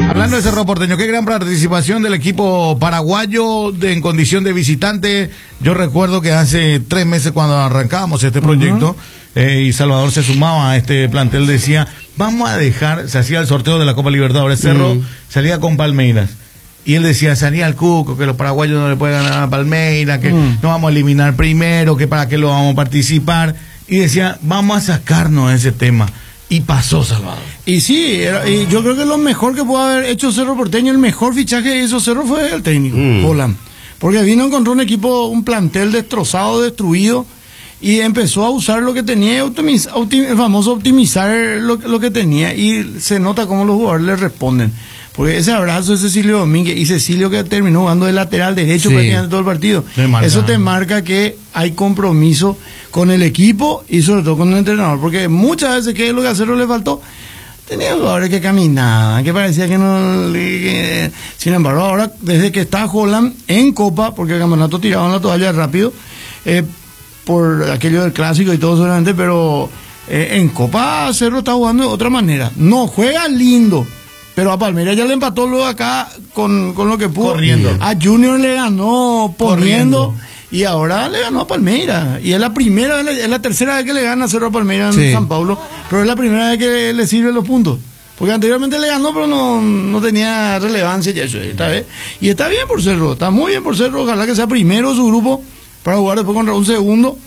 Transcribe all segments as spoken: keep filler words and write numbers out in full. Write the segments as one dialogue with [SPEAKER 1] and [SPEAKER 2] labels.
[SPEAKER 1] Hablando de Cerro Porteño, qué gran participación del equipo paraguayo de, en condición de visitante. Yo recuerdo que hace tres meses cuando arrancábamos este proyecto, uh-huh. eh, y Salvador se sumaba a este plantel, decía, vamos a dejar, se hacía el sorteo de la Copa Libertadores, Cerro uh-huh. salía con Palmeiras. Y él decía, salía al Cuco, que los paraguayos no le pueden ganar a Palmeiras, que uh-huh. no vamos a eliminar primero, que para qué lo vamos a participar. Y decía, vamos a sacarnos ese tema. Y pasó, Salvador.
[SPEAKER 2] Y sí, era, y yo creo que lo mejor que pudo haber hecho Cerro Porteño, el mejor fichaje que hizo Cerro fue el técnico, mm. Holland. Porque vino, encontró un equipo, un plantel destrozado, destruido, y empezó a usar lo que tenía, optimiz, optim, el famoso optimizar lo, lo que tenía, y se nota cómo los jugadores le responden. Porque ese abrazo de Cecilio Domínguez, y Cecilio que terminó jugando de lateral derecho sí. prácticamente todo el partido, eso te marca que hay compromiso con el equipo y sobre todo con el entrenador, porque muchas veces, que es lo que a Cerro le faltó, tenía jugadores que caminaban, que parecía que no... Que, sin embargo, ahora, desde que está Holland en Copa, porque el campeonato tiraban la toalla rápido, eh, por aquello del clásico y todo solamente, pero eh, en Copa Cerro está jugando de otra manera. No juega lindo, pero a Palmeiras ya le empató luego acá con, con lo que pudo.
[SPEAKER 1] Corriendo.
[SPEAKER 2] A Junior le ganó poniendo. Corriendo. Y ahora le ganó a Palmeiras. Y es la primera vez, es la tercera vez que le gana a Cerro Palmeiras en sí. San Paulo. Pero es la primera vez que le sirve los puntos. Porque anteriormente le ganó, pero no, no tenía relevancia ya eso, esta vez. Y está bien por Cerro, está muy bien por Cerro. Ojalá que sea primero su grupo para jugar después contra un segundo.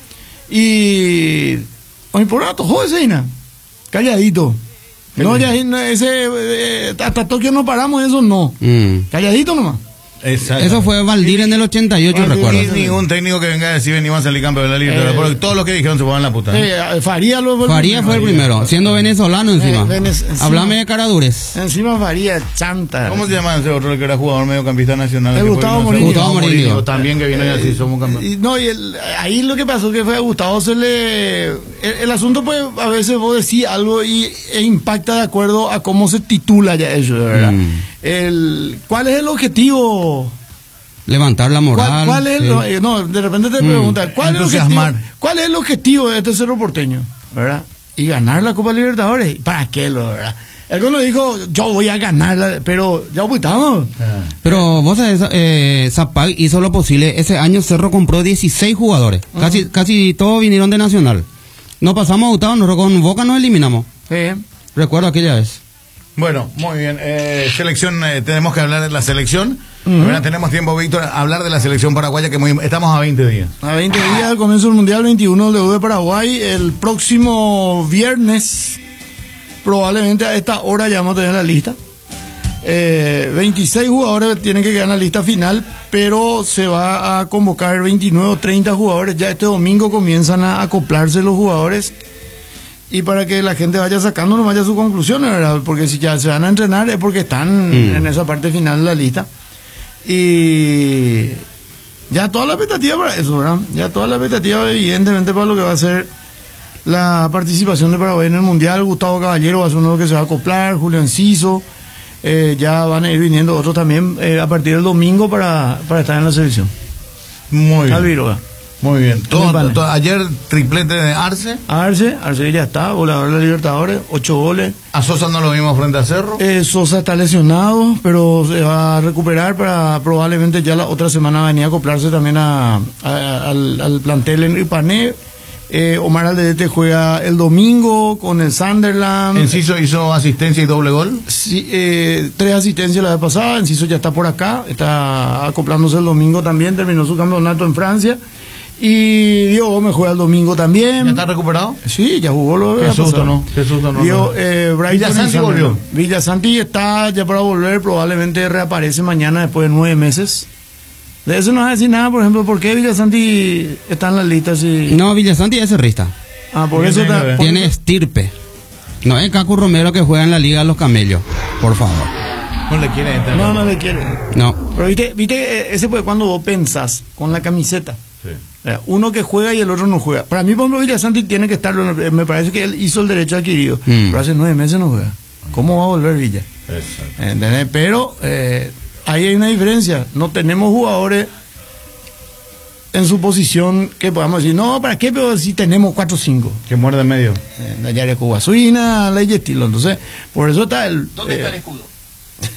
[SPEAKER 2] Y... Oye, por rato, joder, Seina. Calladito. No, ya ese, eh, hasta Tokio no paramos, eso no. Mm. Calladito nomás.
[SPEAKER 3] Eso fue Valdir en el ochenta y ocho, Valdir, recuerdo.
[SPEAKER 1] Ni ningún técnico que venga a decir venimos a salir campeón de la Libertadores, eh, porque todos los que dijeron se ponen la puta.
[SPEAKER 2] ¿eh? Eh, Faría, lo fue,
[SPEAKER 3] Faría fue el primero, siendo venezolano encima. Eh, venez, encima. Háblame de caradures.
[SPEAKER 2] Encima Faría, chanta.
[SPEAKER 1] ¿Cómo se llama ese otro que era jugador mediocampista nacional?
[SPEAKER 2] El Gustavo Morillo.
[SPEAKER 3] Gustavo Morillo.
[SPEAKER 1] También que vino y así somos campeones.
[SPEAKER 2] Y, no, y el, ahí lo que pasó que fue a Gustavo se le... El, el asunto, pues, a veces vos decís algo y e impacta de acuerdo a cómo se titula ya eso, ¿verdad? Mm. El, ¿Cuál es el objetivo?
[SPEAKER 3] Levantar la moral.
[SPEAKER 2] ¿Cuál, cuál es sí. lo, eh, no, de repente te preguntan, mm, ¿cuál, es el objetivo, ¿cuál es el objetivo de este Cerro Porteño? ¿Verdad? Y ganar la Copa Libertadores. ¿Para qué lo, verdad? El que nos dijo, yo voy a ganarla, pero ya estamos.
[SPEAKER 3] Ah. Pero vos sabés, eh, Zapag hizo lo posible. Ese año Cerro compró dieciséis jugadores. Uh-huh. Casi, casi todos vinieron de Nacional. No pasamos a Gustavo, nosotros con Boca nos eliminamos.
[SPEAKER 2] Sí.
[SPEAKER 3] Recuerdo aquella vez.
[SPEAKER 1] Bueno, muy bien. Eh, selección, eh, tenemos que hablar de la selección. Uh-huh. Bueno, tenemos tiempo, Víctor, a hablar de la selección paraguaya, que muy, estamos a veinte días.
[SPEAKER 2] A veinte días del comienzo del Mundial, veintiuno W de Paraguay. El próximo viernes, probablemente a esta hora ya vamos a tener la lista. Eh, veintiséis jugadores tienen que quedar en la lista final, pero se va a convocar veintinueve o treinta jugadores. Ya este domingo comienzan a acoplarse los jugadores. Y para que la gente vaya sacando nomás ya sus conclusiones, ¿verdad? Porque si ya se van a entrenar es porque están mm. en esa parte final de la lista. Y ya toda la expectativa para eso, ¿verdad? Ya toda la expectativa evidentemente para lo que va a ser la participación de Paraguay en el Mundial. Gustavo Caballero va a ser uno que se va a acoplar, Julio Enciso, eh, ya van a ir viniendo otros también eh, a partir del domingo para, para estar en la selección.
[SPEAKER 1] Muy bien.
[SPEAKER 2] Alviroga.
[SPEAKER 1] Muy bien. Todo, vale. todo, ayer triplete de Arce.
[SPEAKER 2] Arce, Arce ya está, volador de la Libertadores, ocho goles.
[SPEAKER 1] A Sosa no lo vimos frente a Cerro.
[SPEAKER 2] Eh, Sosa está lesionado, pero se va a recuperar para probablemente ya la otra semana venir a acoplarse también a, a, al, al plantel en Ipané. Eh, Omar Alderete juega el domingo con el Sunderland.
[SPEAKER 1] Enciso hizo asistencia y doble gol.
[SPEAKER 2] Sí, eh, tres asistencias la vez pasada. Enciso ya está por acá, está acoplándose el domingo también, terminó su campeonato en Francia. Y Diego Gómez juega el domingo también.
[SPEAKER 1] ¿Ya está recuperado?
[SPEAKER 2] Sí, ya jugó lo
[SPEAKER 1] Qué susto, ¿no? Qué susto, ¿no?
[SPEAKER 2] Diego, eh,
[SPEAKER 1] Villasanti volvió.
[SPEAKER 2] Villasanti está ya para volver, probablemente reaparece mañana después de nueve meses. De eso no vas a decir nada, por ejemplo, ¿por qué Villasanti está en las listas? Y...
[SPEAKER 3] No, Villasanti es cerrista.
[SPEAKER 2] Ah, por eso está...
[SPEAKER 3] Por... Tiene estirpe. No es Cacu Romero que juega en la Liga de los Camellos, por favor.
[SPEAKER 1] No le quiere entrar.
[SPEAKER 2] No, no le quiere.
[SPEAKER 3] No.
[SPEAKER 2] Pero viste, viste ese pues cuando vos pensás con la camiseta.
[SPEAKER 1] Sí.
[SPEAKER 2] Uno que juega y el otro no juega. Para mí, por ejemplo, Villasanti tiene que estar, me parece que él hizo el derecho adquirido, mm. pero hace nueve meses no juega. ¿Cómo va a volver Villa? ¿Entendés? Pero eh, ahí hay una diferencia. No tenemos jugadores en su posición que podamos decir, no, ¿para qué? Pero si tenemos cuatro o cinco.
[SPEAKER 1] Que muerde en medio.
[SPEAKER 2] Eh, Nayare Cubasuina, ley y estilo. Entonces, por eso está el...
[SPEAKER 4] ¿Dónde
[SPEAKER 2] eh,
[SPEAKER 4] está el escudo?